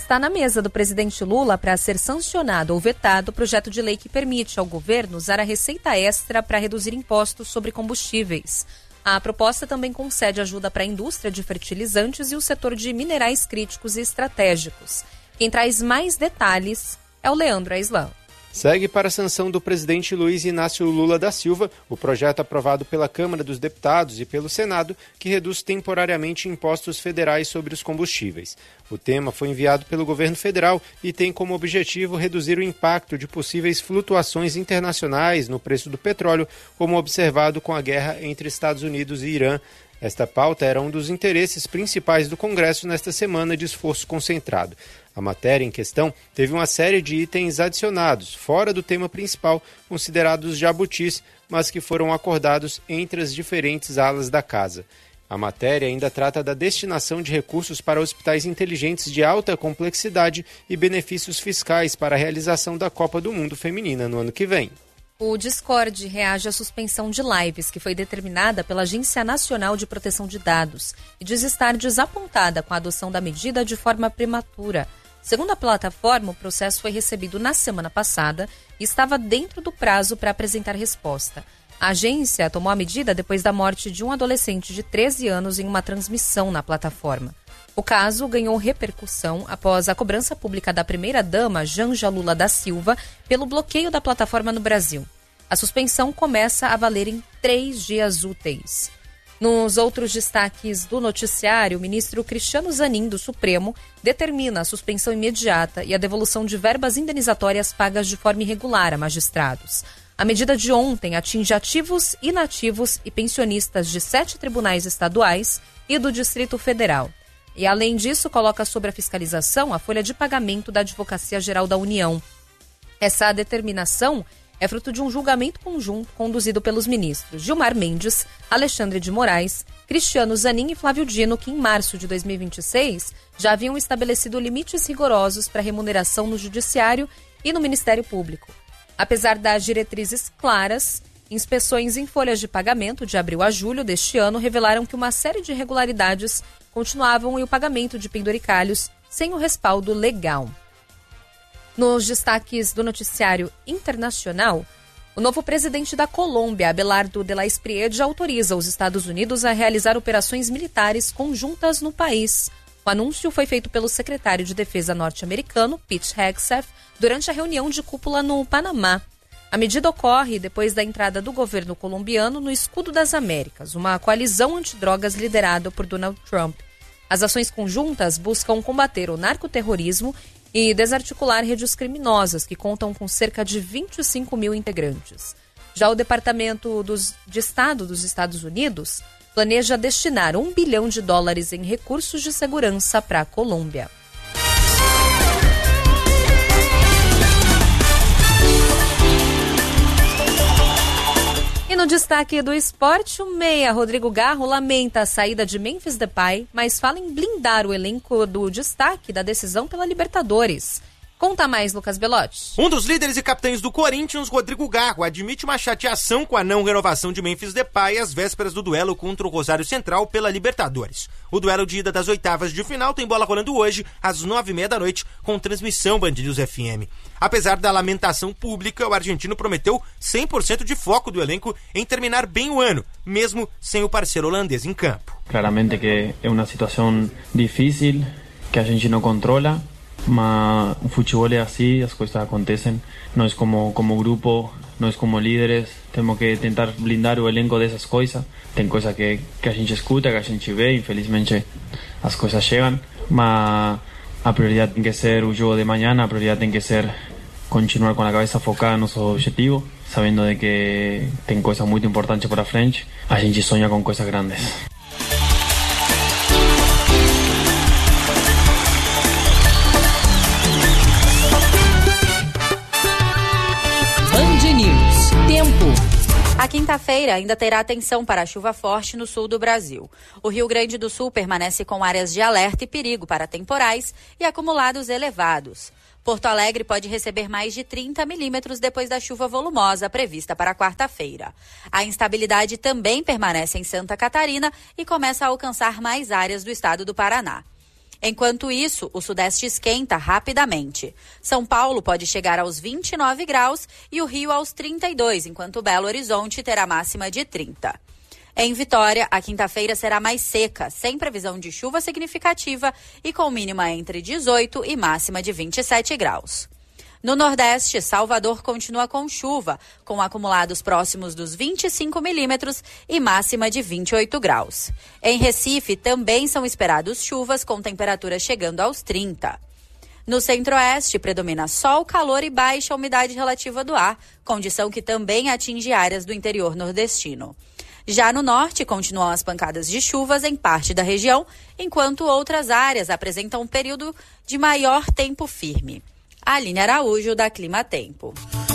está na mesa do presidente Lula para ser sancionado ou vetado o projeto de lei que permite ao governo usar a receita extra para reduzir impostos sobre combustíveis. A proposta também concede ajuda para a indústria de fertilizantes e o setor de minerais críticos e estratégicos. Quem traz mais detalhes é o Leandro Aislan. Segue para a sanção do presidente Luiz Inácio Lula da Silva o projeto aprovado pela Câmara dos Deputados e pelo Senado, que reduz temporariamente impostos federais sobre os combustíveis. O tema foi enviado pelo governo federal e tem como objetivo reduzir o impacto de possíveis flutuações internacionais no preço do petróleo, como observado com a guerra entre Estados Unidos e Irã. Esta pauta era um dos interesses principais do Congresso nesta semana de esforço concentrado. A matéria em questão teve uma série de itens adicionados, fora do tema principal, considerados jabutis, mas que foram acordados entre as diferentes alas da casa. A matéria ainda trata da destinação de recursos para hospitais inteligentes de alta complexidade e benefícios fiscais para a realização da Copa do Mundo Feminina no ano que vem. O Discord reage à suspensão de lives que foi determinada pela Agência Nacional de Proteção de Dados e diz estar desapontada com a adoção da medida de forma prematura. Segundo a plataforma, o processo foi recebido na semana passada e estava dentro do prazo para apresentar resposta. A agência tomou a medida depois da morte de um adolescente de 13 anos em uma transmissão na plataforma. O caso ganhou repercussão após a cobrança pública da primeira-dama, Janja Lula da Silva, pelo bloqueio da plataforma no Brasil. A suspensão começa a valer em 3 dias úteis. Nos outros destaques do noticiário, o ministro Cristiano Zanin, do Supremo, determina a suspensão imediata e a devolução de verbas indenizatórias pagas de forma irregular a magistrados. A medida de ontem atinge ativos, inativos e pensionistas de 7 tribunais estaduais e do Distrito Federal. E, além disso, coloca sob a fiscalização a folha de pagamento da Advocacia Geral da União. Essa determinação é fruto de um julgamento conjunto conduzido pelos ministros Gilmar Mendes, Alexandre de Moraes, Cristiano Zanin e Flávio Dino, que em março de 2026 já haviam estabelecido limites rigorosos para remuneração no Judiciário e no Ministério Público. Apesar das diretrizes claras, inspeções em folhas de pagamento de abril a julho deste ano revelaram que uma série de irregularidades continuavam e o pagamento de penduricalhos sem o respaldo legal. Nos destaques do noticiário internacional, o novo presidente da Colômbia, Abelardo de la Espriella, autoriza os Estados Unidos a realizar operações militares conjuntas no país. O anúncio foi feito pelo secretário de Defesa norte-americano, Pete Hegseth, durante a reunião de cúpula no Panamá. A medida ocorre depois da entrada do governo colombiano no Escudo das Américas, uma coalizão antidrogas liderada por Donald Trump. As ações conjuntas buscam combater o narcoterrorismo e desarticular redes criminosas que contam com cerca de 25 mil integrantes. Já o Departamento de Estado dos Estados Unidos planeja destinar $1 bilhão em recursos de segurança para a Colômbia. E no destaque do esporte, o meia Rodrigo Garro lamenta a saída de Memphis Depay, mas fala em blindar o elenco do destaque da decisão pela Libertadores. Conta mais, Lucas Belotti. Um dos líderes e capitães do Corinthians, Rodrigo Garro, admite uma chateação com a não renovação de Memphis Depay às vésperas do duelo contra o Rosário Central pela Libertadores. O duelo de ida das oitavas de final tem bola rolando hoje, às 21h30, com transmissão Band News FM. Apesar da lamentação pública, o argentino prometeu 100% de foco do elenco em terminar bem o ano, mesmo sem o parceiro holandês em campo. Claramente que é uma situação difícil, que a gente não controla. Mas o futebol é assim, as coisas acontecem. Nós como grupo, nós como líderes, temos que tentar blindar o elenco dessas coisas. Tem coisa que a gente escuta, que a gente vê, infelizmente as coisas chegam. Mas a prioridade tem que ser o jogo de manhã, a prioridade tem que ser continuar com a cabeça focada no nosso objetivo, sabendo de que tem coisas muito importantes para frente. A gente sonha com coisas grandes. A quinta-feira ainda terá atenção para a chuva forte no sul do Brasil. O Rio Grande do Sul permanece com áreas de alerta e perigo para temporais e acumulados elevados. Porto Alegre pode receber mais de 30 milímetros depois da chuva volumosa prevista para quarta-feira. A instabilidade também permanece em Santa Catarina e começa a alcançar mais áreas do estado do Paraná. Enquanto isso, o sudeste esquenta rapidamente. São Paulo pode chegar aos 29 graus e o Rio aos 32, enquanto Belo Horizonte terá máxima de 30. Em Vitória, a quinta-feira será mais seca, sem previsão de chuva significativa e com mínima entre 18 e máxima de 27 graus. No Nordeste, Salvador continua com chuva, com acumulados próximos dos 25 milímetros e máxima de 28 graus. Em Recife, também são esperados chuvas, com temperatura chegando aos 30. No Centro-Oeste, predomina sol, calor e baixa umidade relativa do ar, condição que também atinge áreas do interior nordestino. Já no Norte, continuam as pancadas de chuvas em parte da região, enquanto outras áreas apresentam um período de maior tempo firme. Aline Araújo, da Clima Tempo.